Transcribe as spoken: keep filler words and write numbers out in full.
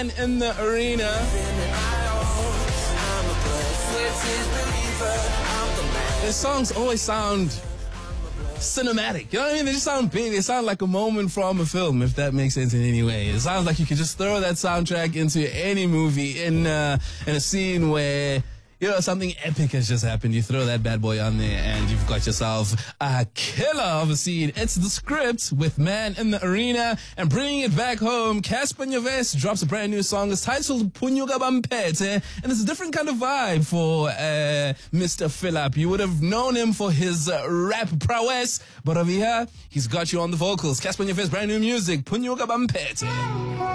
In the arena. Their songs always sound cinematic. You know what I mean? They just sound big. They sound like a moment from a film, if that makes sense in any way. It sounds like you could just throw that soundtrack into any movie in uh, in a scene where, you know, something epic has just happened. You throw that bad boy on there and you've got yourself a killer of a scene. It's The Script with Man in the Arena. And bringing it back home, Casper Nyovest drops a brand new song. It's titled Punyuka Bampete. And it's a different kind of vibe for uh, Mister Philip. You would have known him for his uh, rap prowess. But over here, he's got you on the vocals. Casper Nyovest, brand new music, Punyuka Bampete.